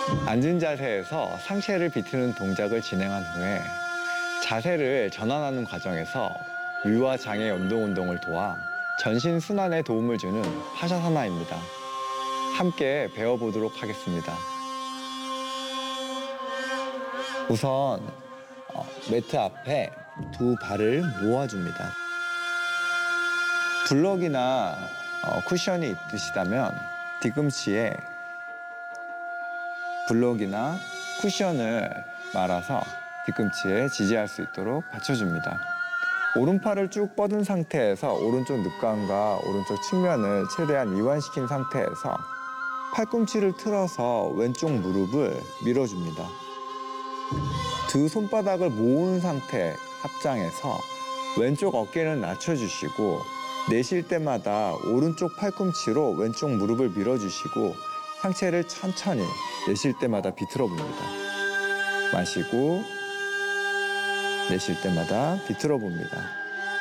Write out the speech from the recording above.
앉은 자세에서 상체를 비트는 동작을 진행한 후에 자세를 전환하는 과정에서 위와 장의 운동을 도와 전신 순환에 도움을 주는 하샤사나입니다. 함께 배워보도록 하겠습니다. 우선 매트 앞에 두 발을 모아줍니다. 블럭이나 쿠션이 있으시다면 뒤꿈치에 블럭이나 쿠션을 말아서 뒤꿈치에 지지할 수 있도록 받쳐줍니다. 오른팔을 쭉 뻗은 상태에서 오른쪽 늑관과 오른쪽 측면을 최대한 이완시킨 상태에서 팔꿈치를 틀어서 왼쪽 무릎을 밀어줍니다. 두 손바닥을 모은 상태 합장해서 왼쪽 어깨는 낮춰주시고 내쉴 때마다 오른쪽 팔꿈치로 왼쪽 무릎을 밀어주시고 상체를 천천히 내쉴 때마다 비틀어 봅니다. 마시고 내쉴 때마다 비틀어 봅니다.